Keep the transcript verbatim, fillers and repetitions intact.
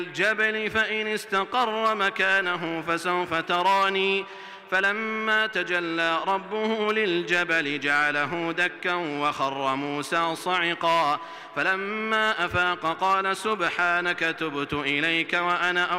الجبل فإن استقر مكانه فسوف تراني فلما تجلى ربه للجبل جعله دكا وخر موسى صعقا فلما أفاق قال سبحانك تبت إليك وأنا